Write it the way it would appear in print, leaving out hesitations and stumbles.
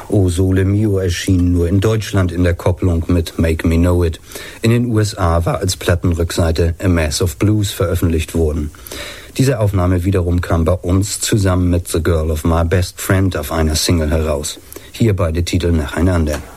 O Sole Mio erschien nur in Deutschland in der Kopplung mit Make Me Know It. In den USA war als Plattenrückseite A Mass of Blues veröffentlicht worden. Diese Aufnahme wiederum kam bei uns zusammen mit The Girl of My Best Friend auf einer Single heraus. Hier beide Titel nacheinander.